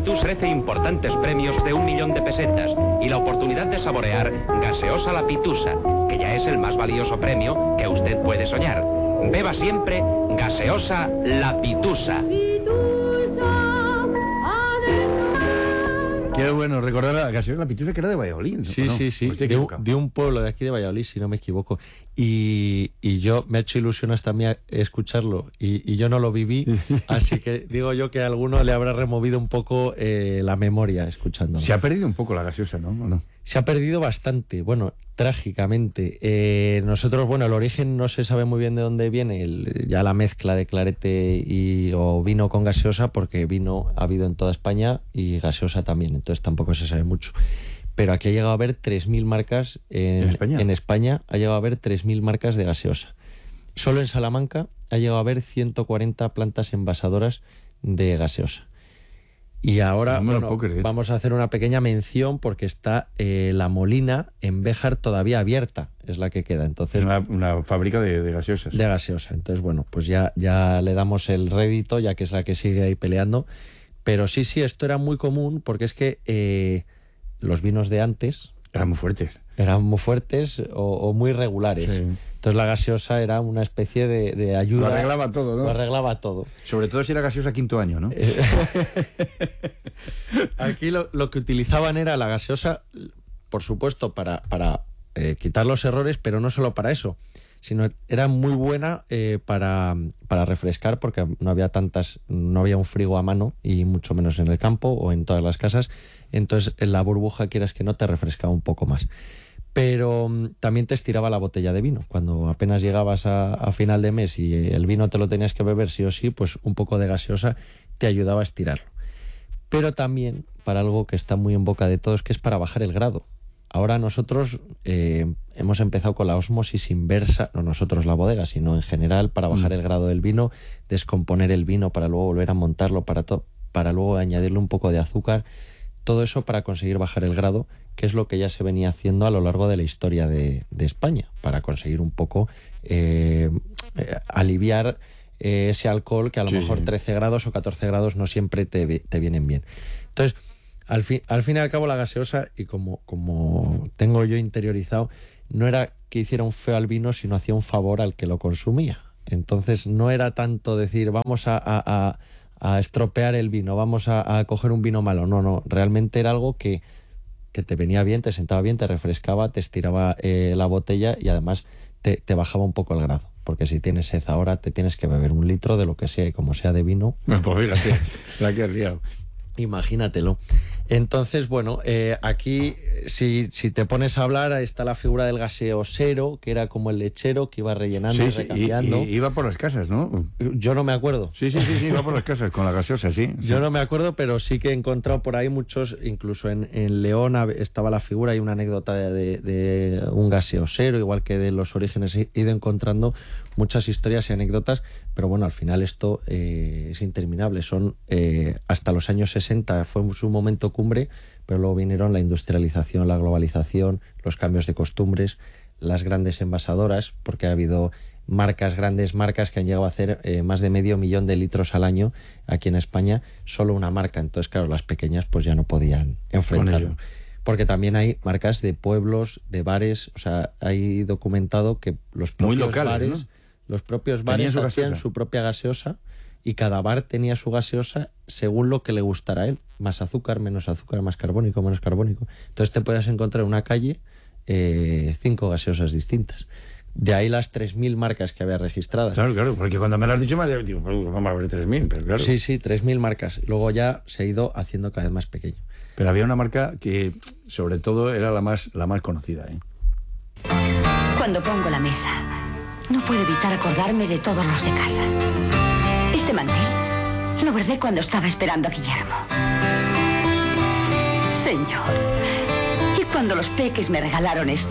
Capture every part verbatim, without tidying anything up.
Pitus trece importantes premios de un millón de pesetas y la oportunidad de saborear Gaseosa La Pitusa, que ya es el más valioso premio que usted puede soñar. Beba siempre Gaseosa La Pitusa. Qué bueno recordar a la Gaseosa La Pitusa, que era de Valladolid. Sí, ¿no? sí, sí, de un, de un pueblo de aquí de Valladolid, si no me equivoco. Y, y yo me ha hecho ilusión hasta a mí escucharlo y, y yo no lo viví, así que digo yo que a alguno le habrá removido un poco eh, la memoria escuchándolo. Se ha perdido un poco la gaseosa, ¿no? ¿O no? Se ha perdido bastante, bueno, trágicamente. Eh, nosotros, bueno, el origen no se sabe muy bien de dónde viene, el, ya la mezcla de clarete y, o vino con gaseosa, porque vino ha habido en toda España y gaseosa también, entonces tampoco se sabe mucho. Pero aquí ha llegado a haber tres mil marcas, en, ¿En España? En España ha llegado a haber tres mil marcas de gaseosa. Solo en Salamanca ha llegado a haber ciento cuarenta plantas envasadoras de gaseosa. Y ahora no bueno, vamos a hacer una pequeña mención porque está eh, la Molina en Béjar todavía abierta, es la que queda. Entonces una, una fábrica de, de gaseosas. De gaseosa. Entonces, bueno, pues ya, ya le damos el rédito, ya que es la que sigue ahí peleando. Pero sí, sí, esto era muy común porque es que eh, los vinos de antes... Eran muy fuertes. Eran muy fuertes o, o muy regulares. Sí. Entonces la gaseosa era una especie de, de ayuda. Lo arreglaba todo, ¿no? Lo arreglaba todo. Sobre todo si era gaseosa quinto año, ¿no? Aquí lo, lo que utilizaban era la gaseosa, por supuesto, para, para eh, quitar los errores, pero no solo para eso, sino era muy buena eh, para, para refrescar, porque no había tantas, no había un frigo a mano, y mucho menos en el campo o en todas las casas. Entonces en la burbuja, quieras que no, te refrescaba un poco más. Pero um, también te estiraba la botella de vino. Cuando apenas llegabas a, a final de mes y el vino te lo tenías que beber sí o sí, pues un poco de gaseosa te ayudaba a estirarlo. Pero también para algo que está muy en boca de todos, que es para bajar el grado. Ahora nosotros eh, hemos empezado con la ósmosis inversa, no nosotros la bodega, sino en general para bajar mm. el grado del vino, descomponer el vino para luego volver a montarlo, para, to- para luego añadirle un poco de azúcar. Todo eso para conseguir bajar el grado, que es lo que ya se venía haciendo a lo largo de la historia de, de España, para conseguir un poco eh, eh, aliviar eh, ese alcohol que a lo sí, mejor sí. trece grados o catorce grados no siempre te, te vienen bien. Entonces, al fin, al fin y al cabo la gaseosa, y como, como tengo yo interiorizado, no era que hiciera un feo al vino, sino hacía un favor al que lo consumía. Entonces no era tanto decir vamos a... a, a a estropear el vino, vamos a, a coger un vino malo. No, no, realmente era algo que, que te venía bien, te sentaba bien, te refrescaba, te estiraba eh, la botella y además te, te bajaba un poco el grado. Porque si tienes sed ahora, te tienes que beber un litro de lo que sea y como sea de vino. Pues fíjate, la que has liado. Imagínatelo. Entonces, bueno, eh, aquí si, si te pones a hablar, ahí está la figura del gaseosero, que era como el lechero que iba rellenando sí, y recambiando. Sí, y, y iba por las casas, ¿no? Yo no me acuerdo. Sí, sí, sí, sí, iba por las casas con la gaseosa, sí. Yo sí. no me acuerdo, pero sí que he encontrado por ahí muchos, incluso en, en León estaba la figura, hay una anécdota de, de un gaseosero, igual que de los orígenes, he ido encontrando muchas historias y anécdotas, pero bueno, al final esto eh, es interminable. Son eh, hasta los años sesenta fue su momento cumbre, pero luego vinieron la industrialización, la globalización, los cambios de costumbres, las grandes envasadoras, porque ha habido marcas, grandes marcas que han llegado a hacer eh, más de medio millón de litros al año aquí en España, solo una marca. Entonces, claro, las pequeñas pues ya no podían enfrentarlo. Porque también hay marcas de pueblos, de bares, o sea, hay documentado que los propios locales, bares, ¿no? los propios bares su hacían gaseosa. su propia gaseosa y cada bar tenía su gaseosa según lo que le gustara a él. Más azúcar, menos azúcar, más carbónico, menos carbónico. Entonces te puedes encontrar en una calle eh, cinco gaseosas distintas. De ahí las tres mil marcas que había registradas. Claro, claro, porque cuando me lo has dicho, me digo, vamos a ver tres mil, pero claro. Sí, sí, tres mil marcas. Luego ya se ha ido haciendo cada vez más pequeño. Pero había una marca que, sobre todo, era la más, la más conocida, ¿eh? Cuando pongo la mesa, no puedo evitar acordarme de todos los de casa. Este mantel lo guardé cuando estaba esperando a Guillermo. Señor, y cuando los peques me regalaron esto.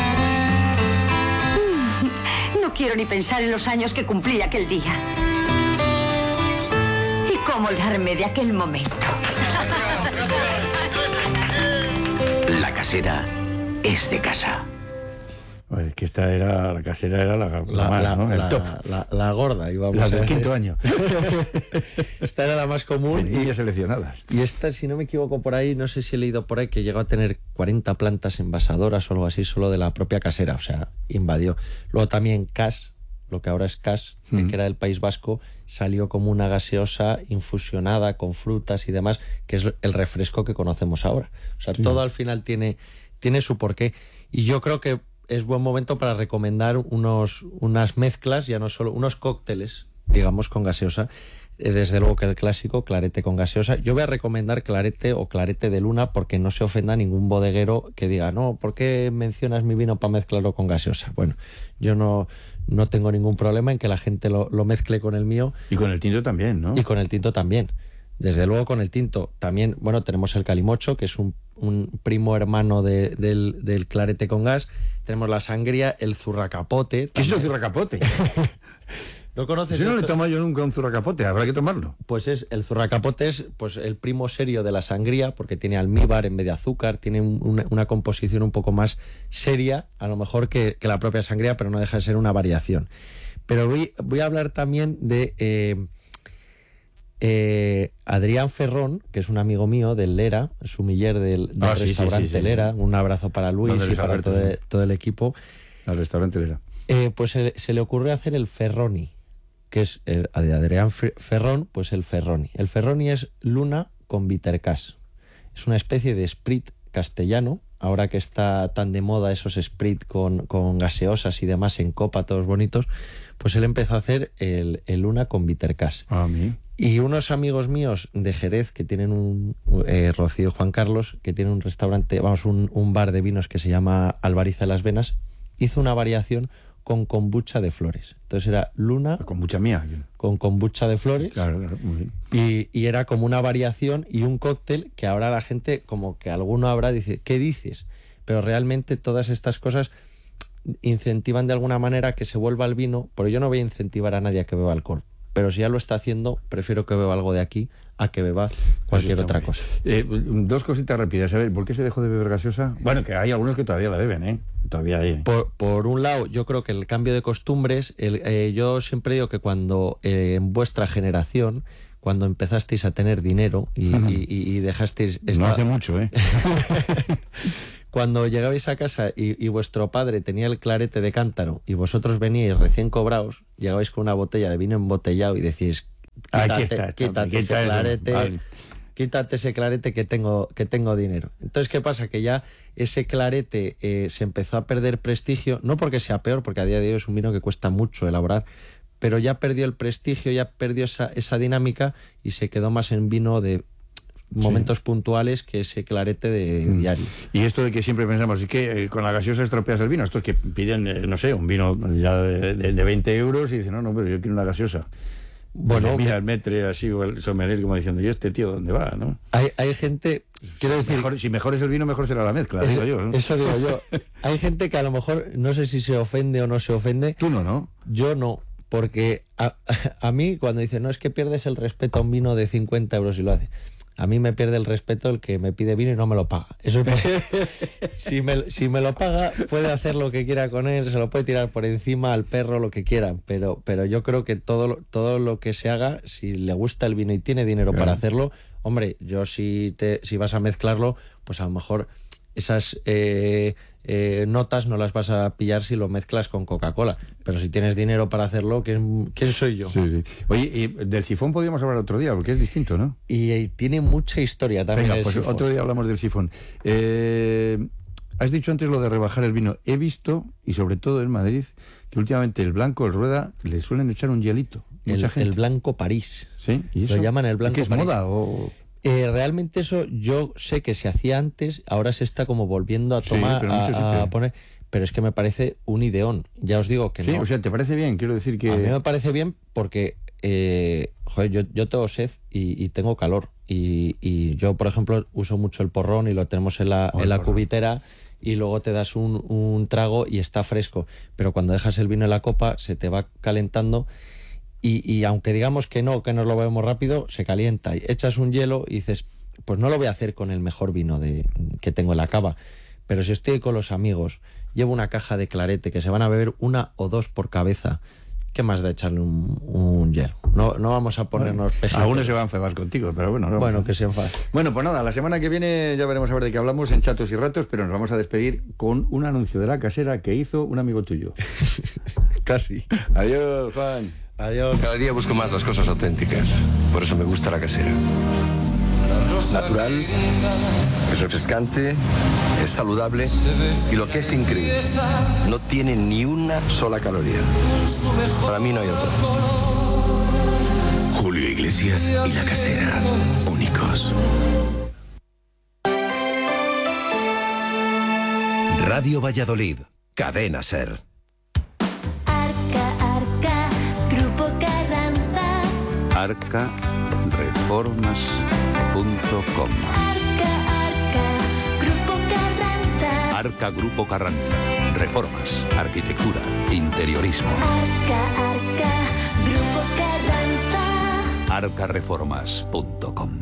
No quiero ni pensar en los años que cumplí aquel día. Y cómo olvidarme de aquel momento. La casera es de casa. Pues es que esta era, la casera era la, la, La, más, la, ¿no? El la- top. la- la gorda, íbamos La a del decir. quinto año. Esta era la más común. De y, niñas seleccionadas. y esta, si no me equivoco por ahí, no sé si he leído por ahí que llegó a tener cuarenta plantas envasadoras o algo así, solo de la propia casera, o sea, invadió. Luego también Cas, lo que ahora es Cas, Mm. que era del País Vasco, salió como una gaseosa infusionada con frutas y demás, que es el refresco que conocemos ahora. O sea, Sí. todo al final tiene, tiene su porqué. Y yo creo que es buen momento para recomendar unos, unas mezclas, ya no solo unos cócteles, digamos, con gaseosa. Eh, Desde luego que el clásico, clarete con gaseosa. Yo voy a recomendar clarete o clarete de luna porque no se ofenda ningún bodeguero que diga, no, ¿por qué mencionas mi vino para mezclarlo con gaseosa? Bueno, yo no, no tengo ningún problema en que la gente lo, lo mezcle con el mío Y con el tinto también, ¿no? y con el tinto también. Desde luego con el tinto también, bueno, tenemos el calimocho, que es un, un primo hermano de- del, del clarete con gas. Tenemos la sangría, el zurracapote. ¿Qué es el también. zurracapote? ¿No conoces Si no le esto? he tomado yo nunca un zurracapote, habrá que tomarlo. Pues es el zurracapote es pues el primo serio de la sangría porque tiene almíbar en vez de azúcar, tiene un- una, una composición un poco más seria, a lo mejor que, que la propia sangría, pero no deja de ser una variación. Pero voy, voy a hablar también de eh, eh, Adrián Ferrón, que es un amigo mío del Lera, sumiller del, del Ah, sí, sí, restaurante sí, sí. Lera. Un abrazo para Luis Donde y les para Alberto, todo, sí. todo el equipo. Al restaurante era. Eh, pues se, se le ocurrió hacer el Ferroni, que es el, de Adrián Fe- Ferrón, pues el Ferroni. El Ferroni es luna con bittercas. Es una especie de sprit castellano, ahora que está tan de moda esos sprit con, con gaseosas y demás en copa, todos bonitos, pues él empezó a hacer el, el luna con bittercas. A mí. Y unos amigos míos de Jerez que tienen un, eh, Rocío y Juan Carlos, que tienen un restaurante, vamos, un, un bar de vinos que se llama Albariza de las Venas, hizo una variación con kombucha de flores. Entonces era luna Con mucha mía. con kombucha de flores Claro, claro, muy bien. y, y era como una variación y un cóctel que ahora la gente, como que alguno habrá, dice, ¿qué dices? Pero realmente todas estas cosas incentivan de alguna manera que se vuelva el vino, pero yo no voy a incentivar a nadie a que beba alcohol. Pero si ya lo está haciendo, prefiero que beba algo de aquí a que beba cualquier Eso está otra muy cosa. bien. Eh, dos cositas rápidas. A ver, ¿por qué se dejó de beber gaseosa? Bueno, que hay algunos que todavía la beben, ¿eh? Todavía hay. Por, por un lado, yo creo que el cambio de costumbres, el, eh, yo siempre digo que cuando eh, en vuestra generación, cuando empezasteis a tener dinero y, y- y- y dejasteis... No esta- hace mucho, ¿eh? Cuando llegabais a casa y, y vuestro padre tenía el clarete de cántaro y vosotros veníais recién cobrados, llegabais con una botella de vino embotellado y decís, Aquí quítate, está, está, quítate quita ese eso. clarete, Vale. quítate ese clarete que tengo, que tengo dinero. Entonces, ¿qué pasa? Que ya ese clarete eh, se empezó a perder prestigio, no porque sea peor, porque a día de hoy es un vino que cuesta mucho elaborar, pero ya perdió el prestigio, ya perdió esa, esa dinámica y se quedó más en vino de momentos puntuales que ese clarete de Mm. diario. Y esto de que siempre pensamos, es que eh, con la gaseosa estropeas el vino. Estos que piden, eh, no sé, un vino ya de, de- de veinte euros y dicen, no, no, pero yo quiero una gaseosa. Bueno, Bueno, mira que- el metre así o el sommelier como diciendo, ¿y este tío dónde va? ¿No? Hay, hay gente, quiero decir, Mejor- si mejor es el vino, mejor será la mezcla, eso, digo yo. ¿no? eso digo yo. Hay gente que a lo mejor, no sé si se ofende o no se ofende, Tú no, ¿no? yo no, porque a, a mí cuando dicen, no, es que pierdes el respeto a un vino de cincuenta euros y lo hace. A mí me pierde el respeto el que me pide vino y no me lo paga. Eso es porque si, me, si me lo paga, puede hacer lo que quiera con él, se lo puede tirar por encima al perro, lo que quieran. Pero, pero yo creo que todo, lo- todo lo que se haga, si le gusta el vino y tiene dinero Claro. para hacerlo, hombre, yo si, te, si vas a mezclarlo, pues a lo mejor esas eh, eh, notas no las vas a pillar si lo mezclas con Coca-Cola. Pero si tienes dinero para hacerlo, ¿quién, quién soy yo? Sí, sí. Oye, y del sifón podríamos hablar otro día, porque es distinto, ¿no? Y, eh, tiene mucha historia también. Venga, el pues sifón. otro día hablamos del sifón. Eh, has dicho antes lo de rebajar el vino. He visto, y sobre todo en Madrid, que últimamente el blanco, el rueda, le suelen echar un hielito. El, Mucha gente. el blanco París. ¿Sí? ¿Y Lo eso? llaman el blanco ¿Qué es París. moda o...? Eh, realmente eso yo sé que se hacía antes, ahora se está como volviendo a Sí, tomar, pero en muchos a, a sitios. poner, pero es que me parece un ideón. Ya os digo que Sí, no. o sea, ¿te parece bien? Quiero decir que... A mí me parece bien porque, eh, joder, yo, yo tengo sed y, y tengo calor. Y, y yo, por ejemplo, uso mucho el porrón y lo tenemos en la, Oh, el en la porrón. cubitera y luego te das un, un trago y está fresco. Pero cuando dejas el vino en la copa se te va calentando y, y aunque digamos que no, que nos lo bebemos rápido, se calienta. Y echas un hielo y dices, pues no lo voy a hacer con el mejor vino de, que tengo en la cava. Pero si estoy con los amigos llevo una caja de clarete que se van a beber una o dos por cabeza. ¿Qué más da echarle un, un hierro? No, no vamos a ponernos bueno, pejitos. Algunos se van a enfadar contigo, pero bueno. No bueno, a... que se enfaden. Bueno, pues nada, la semana que viene ya veremos a ver de qué hablamos en Chatos y Ratos, pero nos vamos a despedir con un anuncio de la casera que hizo un amigo tuyo. Casi. Adiós, Juan. Adiós. Cada día busco más las cosas auténticas. Por eso me gusta la casera. Natural, es refrescante, es saludable y lo que es increíble, no tiene ni una sola caloría. Para mí no hay otro. Julio Iglesias y la casera, únicos. Radio Valladolid, Cadena SER. Arca, Arca, Grupo Carranza. arca reformas punto com. Arca, Arca, Grupo Carranza. Arca Grupo Carranza. Reformas, arquitectura, interiorismo. Arca, Arca, Grupo Carranza. arca reformas punto com.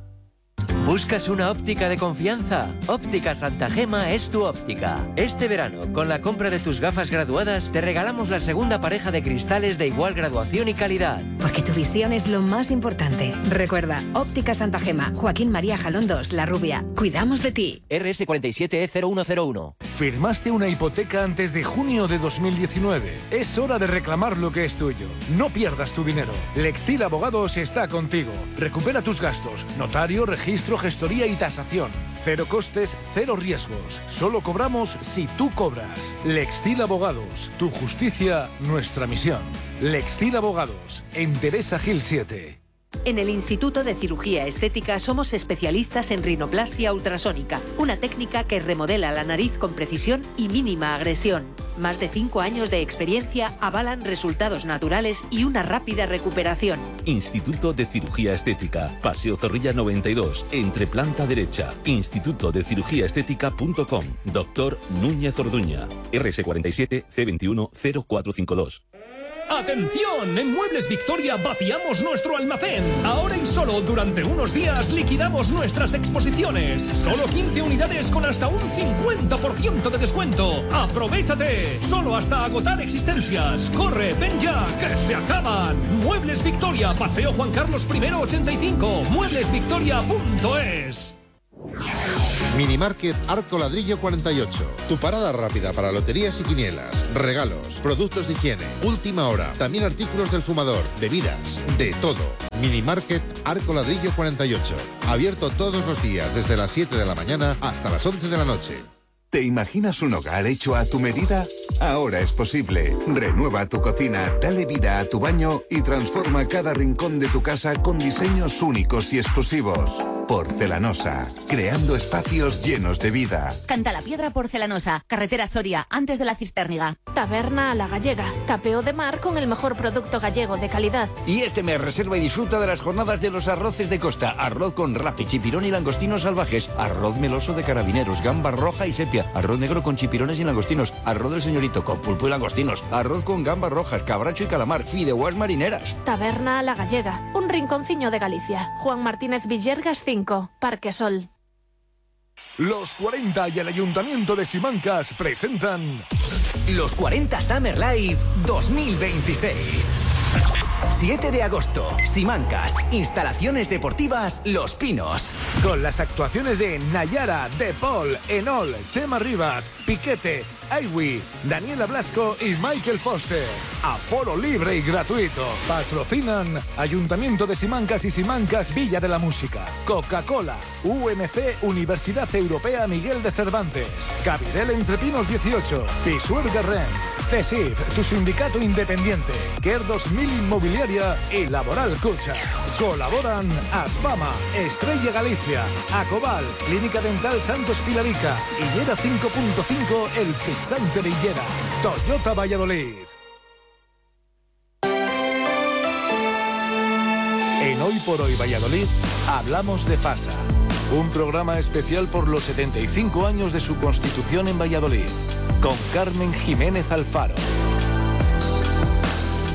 ¿Buscas una óptica de confianza? Óptica Santa Gema es tu óptica. Este verano, con la compra de tus gafas graduadas, te regalamos la segunda pareja de cristales de igual graduación y calidad. Porque tu visión es lo más importante. Recuerda, Óptica Santa Gema, Joaquín María Jalón dos, La Rubia. Cuidamos de ti. R S cuarenta y siete E cero uno cero uno. Firmaste una hipoteca antes de junio de dos mil diecinueve. Es hora de reclamar lo que es tuyo. No pierdas tu dinero. Lextil Abogados está contigo. Recupera tus gastos. Notario, registro, gestoría y tasación. Cero costes, cero riesgos. Solo cobramos si tú cobras. Lextil Abogados. Tu justicia, nuestra misión. Lextil Abogados. En Teresa Gil siete. En el Instituto de Cirugía Estética somos especialistas en rinoplastia ultrasónica, una técnica que remodela la nariz con precisión y mínima agresión. Más de cinco años de experiencia avalan resultados naturales y una rápida recuperación. Instituto de Cirugía Estética, Paseo Zorrilla noventa y dos, entre planta derecha. instituto de cirugía estética punto com. Doctor Núñez Orduña. R S cuarenta y siete C veintiuno cero cuatro cinco dos. ¡Atención! En Muebles Victoria vaciamos nuestro almacén. Ahora y solo durante unos días liquidamos nuestras exposiciones. Solo quince unidades con hasta un cincuenta por ciento de descuento. ¡Aprovechate! Solo hasta agotar existencias. ¡Corre, ven ya, que se acaban! Muebles Victoria, Paseo Juan Carlos primero ochenta y cinco. muebles victoria punto es. Minimarket Arco Ladrillo cuarenta y ocho. Tu parada rápida para loterías y quinielas, regalos, productos de higiene, última hora, también artículos del fumador, bebidas, de todo. Minimarket Arco Ladrillo cuarenta y ocho. Abierto todos los días desde las siete de la mañana hasta las once de la noche. ¿Te imaginas un hogar hecho a tu medida? Ahora es posible. Renueva tu cocina, dale vida a tu baño y transforma cada rincón de tu casa con diseños únicos y exclusivos. Porcelanosa, creando espacios llenos de vida. Cantalapiedra Porcelanosa, carretera Soria, antes de la Cistérniga. Taberna a la Gallega, tapeo de mar con el mejor producto gallego de calidad. Y este mes reserva y disfruta de las jornadas de los arroces de costa. Arroz con rape, chipirón y langostinos salvajes. Arroz meloso de carabineros, gamba roja y sepia. Arroz negro con chipirones y langostinos. Arroz del señorito con pulpo y langostinos. Arroz con gambas rojas, cabracho y calamar. Fideuás marineras. Taberna a la Gallega, un rinconciño de Galicia. Juan Martínez Villergas cinco, Parque Sol. Los cuarenta y el Ayuntamiento de Simancas presentan Los cuarenta Summer Live dos mil veintiséis. siete de agosto, Simancas, instalaciones deportivas Los Pinos. Con las actuaciones de Nayara, De Paul, Enol, Chema Rivas, Piquete, Aiwi, Daniela Blasco y Michael Foster. Aforo libre y gratuito. Patrocinan Ayuntamiento de Simancas y Simancas Villa de la Música. Coca-Cola, U M C Universidad Europea Miguel de Cervantes, Cabidel Entre Pinos dieciocho, Pisuerga Rent, CESIF, tu sindicato independiente, Care dos mil Inmobiliaria y Laboral Cucha. Colaboran Aspama, Estrella Galicia, Acobal, Clínica Dental Santos Pilarica, Illera cinco punto cinco, El Pizzante de Illera, Toyota Valladolid. En Hoy por Hoy Valladolid hablamos de FASA, un programa especial por los setenta y cinco años de su constitución en Valladolid, con Carmen Jiménez Alfaro.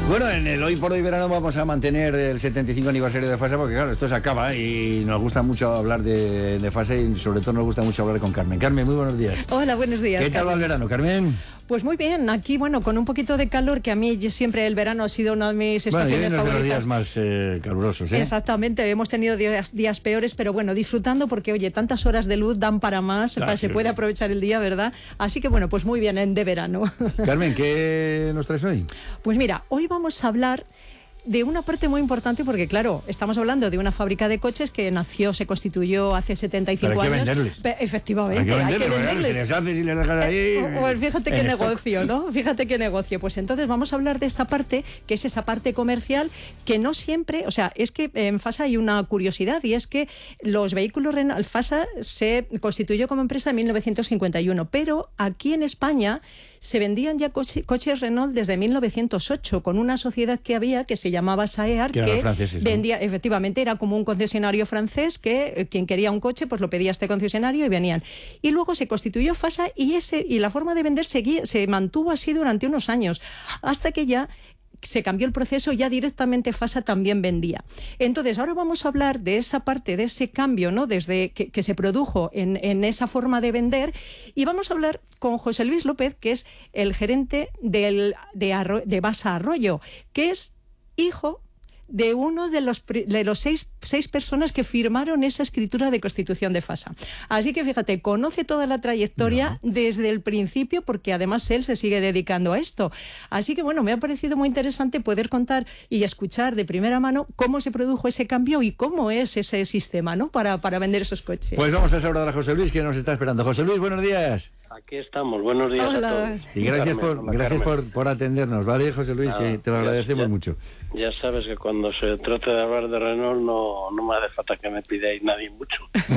Bueno, en el Hoy por Hoy Verano vamos a mantener el setenta y cinco aniversario de FASA porque, claro, esto se acaba y nos gusta mucho hablar de, de FASA y sobre todo nos gusta mucho hablar con Carmen. Carmen, muy buenos días. Hola, buenos días. ¿Qué tal va el verano, Carmen? Pues muy bien, aquí, bueno, con un poquito de calor, que a mí siempre el verano ha sido una de mis estaciones bueno, favoritas. Bueno, de los días más eh, calurosos, ¿eh? Exactamente, hemos tenido días, días peores, pero bueno, disfrutando porque, oye, tantas horas de luz dan para más, Ah, para, sí, se puede sí. aprovechar el día, ¿verdad? Así que, bueno, pues muy bien, en de verano. Carmen, ¿qué nos traes hoy? Pues mira, hoy vamos a hablar de una parte muy importante porque, claro, estamos hablando de una fábrica de coches que nació, se constituyó hace setenta y cinco Pero hay que años. venderles. Pe- Efectivamente, Hay que hay venderles, que porque, claro, venderles. se les hace, si les dejan ahí... Eh, Pues fíjate qué en stock. negocio, ¿no? Fíjate qué negocio. Pues entonces vamos a hablar de esa parte, que es esa parte comercial, que no siempre, o sea, es que en FASA hay una curiosidad y es que los vehículos Renault, FASA se constituyó como empresa en mil novecientos cincuenta y uno, pero aquí en España se vendían ya coche- coches Renault desde mil novecientos ocho con una sociedad que había que se llamaba Saear, Que eran que los franceses, ¿no? vendía, efectivamente, era como un concesionario francés que eh, quien quería un coche pues lo pedía a este concesionario y venían. Y luego se constituyó FASA y ese y la forma de vender seguía- se mantuvo así durante unos años, hasta que ya se cambió el proceso, ya directamente FASA también vendía. Entonces, ahora vamos a hablar de esa parte, de ese cambio, ¿no? Desde que, que se produjo en, en esa forma de vender, y vamos a hablar con José Luis López, que es el gerente del, de, Arro- de Basa Arroyo, que es hijo de uno de los, pri- de los seis, seis personas que firmaron esa escritura de constitución de FASA. Así que fíjate, conoce toda la trayectoria desde el principio, porque además él se sigue dedicando a esto. Así que bueno, me ha parecido muy interesante poder contar y escuchar de primera mano cómo se produjo ese cambio y cómo es ese sistema, ¿no? Para, para vender esos coches. Pues vamos a saludar a José Luis, que nos está esperando. José Luis, buenos días. Aquí estamos, buenos días Hola. a todos. Y gracias, Carmen, por, hola, gracias Carmen. por, por atendernos, ¿vale, José Luis? Nada, que te lo ya- agradecemos ya- mucho. Ya sabes que cuando se trata de hablar de Renault no, no me hace falta que me pidáis nadie mucho.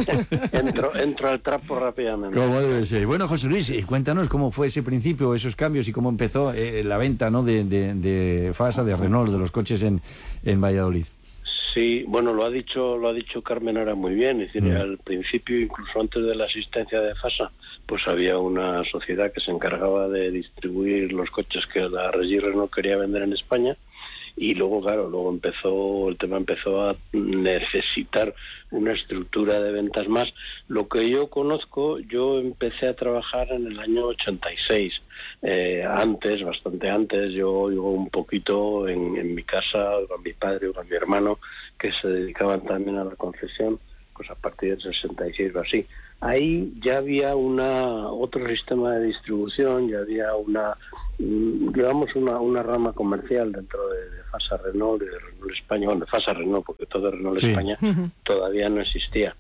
entro, entro al trapo rápidamente. Como debe ser. Bueno, José Luis, eh, cuéntanos cómo fue ese principio, esos cambios y cómo empezó eh, la venta, ¿no? de, de, de FASA, de Renault, de los coches en, en Valladolid. Sí, bueno, lo ha dicho lo ha dicho Carmen ahora muy bien. Es decir, Mm. al principio, incluso antes de la existencia de FASA, pues había una sociedad que se encargaba de distribuir los coches que la Régie Renault quería vender en España. Y luego, claro, luego empezó, el tema empezó a necesitar una estructura de ventas más. Lo que yo conozco, yo empecé a trabajar en el año ochenta y seis. Eh, antes, bastante antes, yo oigo un poquito en, en mi casa, con mi padre o con mi hermano, que se dedicaban también a la concesión, pues a partir del sesenta y seis o así. Ahí ya había una otro sistema de distribución, ya había una, mm, digamos, una, una rama comercial dentro de, de FASA Renault y de Renault España, bueno, de FASA Renault, porque todo Renault Sí. España todavía no existía.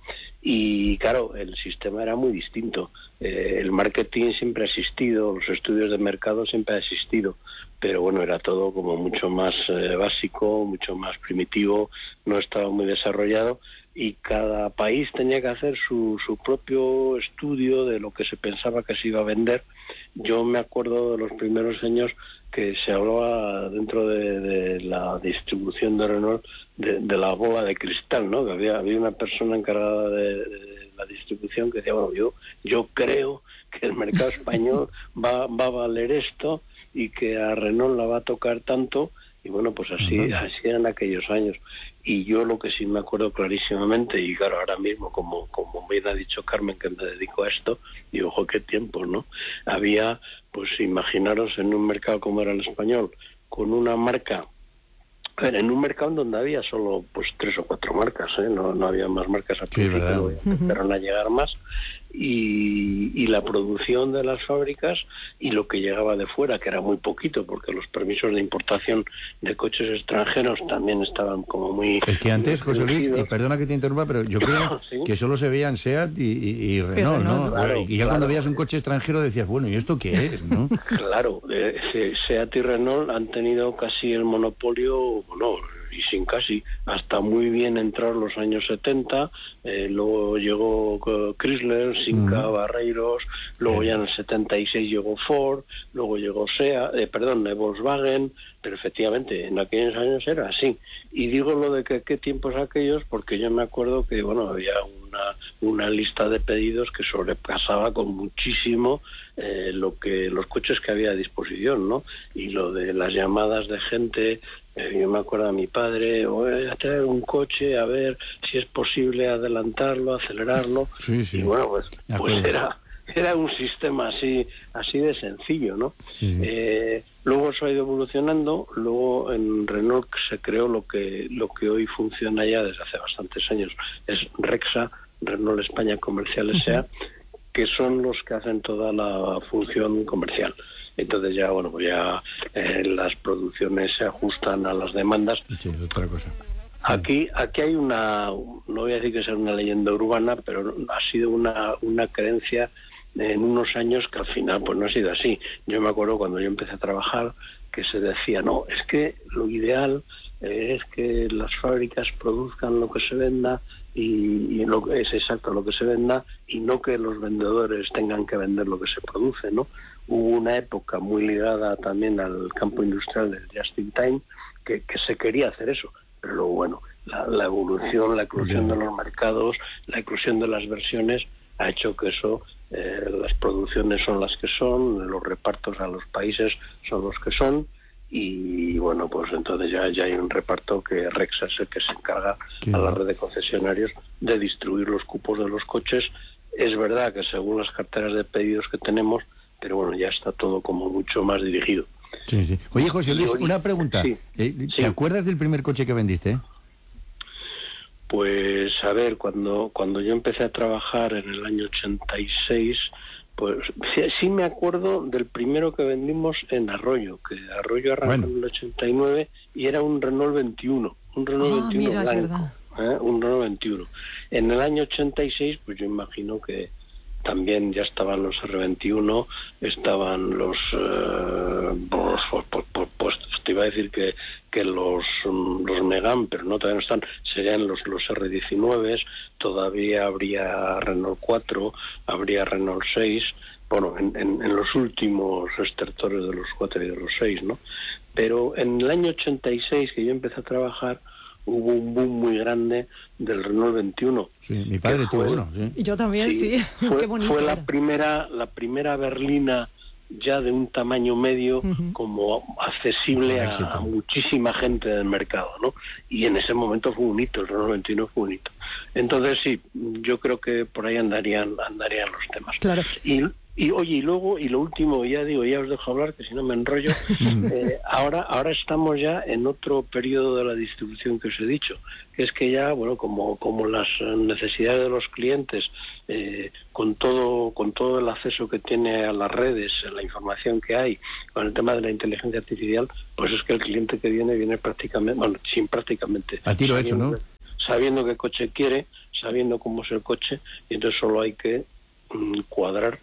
Y claro, el sistema era muy distinto. Eh, el marketing siempre ha existido, los estudios de mercado siempre ha existido, pero bueno, era todo como mucho más eh, básico, mucho más primitivo, no estaba muy desarrollado y cada país tenía que hacer su, su propio estudio de lo que se pensaba que se iba a vender. Yo me acuerdo de los primeros años que se hablaba dentro de, de la distribución de Renault de, de la bola de cristal, ¿no? Que había, había una persona encargada de, de la distribución que decía, bueno, yo, yo creo que el mercado español va, va a valer esto y que a Renault la va a tocar tanto. Y bueno, pues así, Ujú. así eran aquellos años. Y yo lo que sí me acuerdo clarísimamente, y claro, ahora mismo, como, como bien ha dicho Carmen, que me dedico a esto, y ojo, qué tiempo, ¿no? Había, pues imaginaros en un mercado como era el español, con una marca, a ver, en un mercado en donde había solo pues tres o cuatro marcas, ¿eh? no, no había más marcas al Sí, principio, verdad. luego ya empezaron a llegar más, y, y la producción de las fábricas y lo que llegaba de fuera, que era muy poquito, porque los permisos de importación de coches extranjeros también estaban como muy... Es que antes, José Luis, reducidos. y perdona que te interrumpa, pero yo creo Sí. que solo se veían SEAT y, y- y Renault, ¿no? Renault, claro, y ya claro. cuando veías un coche extranjero decías, bueno, ¿y esto qué es? ¿no? Claro, eh, Se- SEAT y Renault han tenido casi el monopolio, bueno, y sin casi, hasta muy bien entrados los años setenta, eh, luego llegó eh, Chrysler, Simca, Mm. Barreiros, luego ya en el setenta y seis llegó Ford, luego llegó SEA, eh, perdón, eh, Volkswagen, pero efectivamente en aquellos años era así. Y digo lo de que qué tiempos aquellos, porque yo me acuerdo que, bueno, había una, una lista de pedidos que sobrepasaba con muchísimo eh, lo que los coches que había a disposición, ¿no? Y lo de las llamadas de gente, eh, yo me acuerdo a mi padre, voy a traer un coche, a ver si es posible adelantarlo, acelerarlo. Sí, sí. Y bueno, pues, De pues acuerdo. era... Era un sistema así así de sencillo, ¿no? Sí, sí. Eh, luego eso ha ido evolucionando, luego en Renault se creó lo que lo que hoy funciona ya desde hace bastantes años, es Rexa, Renault España Comercial S A, que son los que hacen toda la función comercial. Entonces ya, bueno, pues ya eh, las producciones se ajustan a las demandas. Sí, es otra cosa. Aquí aquí hay una, no voy a decir que sea una leyenda urbana, pero ha sido una, una creencia en unos años que al final pues no ha sido así. Yo me acuerdo cuando yo empecé a trabajar que se decía, no, es que lo ideal eh, es que las fábricas produzcan lo que se venda y, y lo que es exacto lo que se venda y no que los vendedores tengan que vender lo que se produce, ¿no? Hubo una época muy ligada también al campo industrial del just in time que, que se quería hacer eso. Pero luego, bueno, la, la evolución, la eclosión de los mercados, la eclosión de las versiones ha hecho que eso, eh, las producciones son las que son, los repartos a los países son los que son, y bueno, pues entonces ya, ya hay un reparto que Rexa es el que se encarga a la red de concesionarios de distribuir los cupos de los coches. Es verdad que según las carteras de pedidos que tenemos, pero bueno, ya está todo como mucho más dirigido. Sí, sí. Oye, José Luis, Oye, una pregunta. sí, Eh, ¿Te sí. acuerdas del primer coche que vendiste? Pues a ver, cuando cuando yo empecé a trabajar en el año ochenta y seis, pues sí, sí me acuerdo del primero que vendimos en Arroyo, que Arroyo arrancó Bueno. en el ochenta y nueve y era un Renault veintiuno, un Renault Ah, veintiuno mira, es blanco, ¿eh? Un Renault veintiuno. En el año ochenta y seis, pues yo imagino que también ya estaban los R veintiuno, estaban los, eh, pues, pues, pues, pues, te iba a decir que, que los, um, los Megane, pero no, todavía no están, serían los, los R diecinueve, todavía habría Renault cuatro, habría Renault seis, bueno, en, en, en los últimos estertores de los cuatro y de los seis, ¿no? Pero en el año ochenta y seis, que yo empecé a trabajar, hubo un boom muy grande del Renault veintiuno. Sí, mi padre que tuvo fue- uno, sí. Y yo también, sí. Fue, Qué bonito fue la era. primera la primera berlina ya de un tamaño medio, Ujú. como accesible Un a, éxito. a muchísima gente del mercado, ¿no? Y en ese momento fue un hito, el Renault veintiuno fue un hito. Entonces sí, yo creo que por ahí andarían andarían los temas. Claro. Y, y oye, y luego, y lo último, ya digo, ya os dejo hablar, que si no me enrollo, eh, ahora ahora estamos ya en otro periodo de la distribución que os he dicho, que es que ya, bueno, como como las necesidades de los clientes, eh, con todo con todo el acceso que tiene a las redes, la información que hay, con el tema de la inteligencia artificial, pues es que el cliente que viene, viene prácticamente, bueno, sin prácticamente. A tiro hecho, ¿no? sabiendo- Sabiendo qué coche quiere, sabiendo cómo es el coche, y entonces solo hay que mm, cuadrar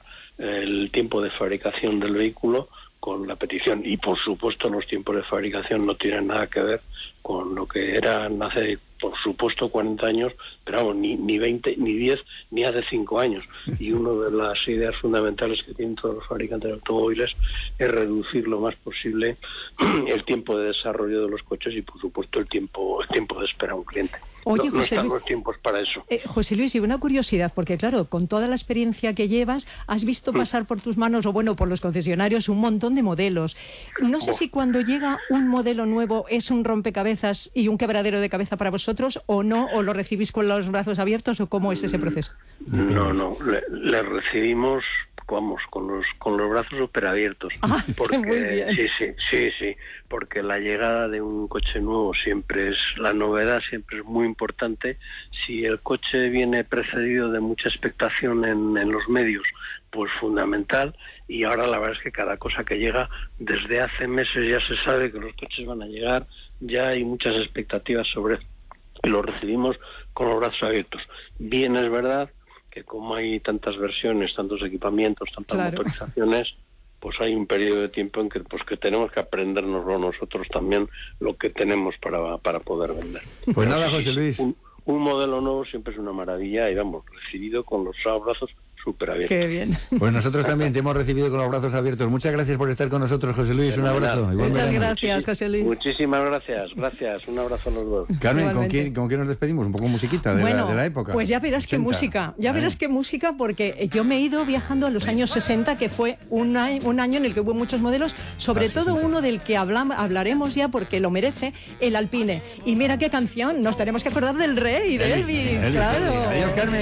el tiempo de fabricación del vehículo con la petición. Y por supuesto los tiempos de fabricación no tienen nada que ver con lo que eran hace, por supuesto, cuarenta años, pero vamos, ni, ni veinte, ni diez, ni hace cinco años. Y una de las ideas fundamentales que tienen todos los fabricantes de automóviles es reducir lo más posible el tiempo de desarrollo de los coches y, por supuesto, el tiempo el tiempo de espera a un cliente. Oye, no, no José están Luis- los tiempos para eso. Eh, José Luis, y una curiosidad, porque claro, con toda la experiencia que llevas, has visto pasar por tus manos, o bueno, por los concesionarios, un montón de modelos. No sé si cuando llega un modelo nuevo es un rompecabezas y un quebradero de cabeza para vosotros, o no, o lo recibís con los brazos abiertos, o cómo es ese proceso. No, no, le, le recibimos, vamos, con los con los brazos superabiertos. Porque, muy bien. Sí, sí, sí, sí, porque la llegada de un coche nuevo siempre es, la novedad siempre es muy importante. Si el coche viene precedido de mucha expectación en, en los medios, pues fundamental. Y ahora la verdad es que cada cosa que llega, desde hace meses ya se sabe que los coches van a llegar, ya hay muchas expectativas sobre esto. Y lo recibimos con los brazos abiertos. Bien, es verdad que como hay tantas versiones, tantos equipamientos, tantas Claro. motorizaciones, pues hay un periodo de tiempo en que pues que tenemos que aprendernoslo nosotros también, lo que tenemos para, para poder vender. Pues Pero nada, sí, José Luis. Un, un modelo nuevo siempre es una maravilla y vamos, recibido con los brazos súper abierto. Qué bien. Pues nosotros también te hemos recibido con los brazos abiertos. Muchas gracias por estar con nosotros, José Luis. Un abrazo. Muchas gracias, José Luis. Muchísimas gracias, gracias. Un abrazo a los dos. Carmen, ¿con quién, ¿con quién nos despedimos? Un poco musiquita de, bueno, la, de la época. Pues ya verás qué ochenta. música, ya Ay. verás qué música, porque yo me he ido viajando a los años sesenta, que fue un año, un año en el que hubo muchos modelos, sobre Ah, todo uno del que hablam- hablaremos ya porque lo merece, el Alpine. Y mira qué canción, nos tenemos que acordar del Rey, de Elvis, Elvis, Elvis, claro. Elvis. Adiós, Carmen.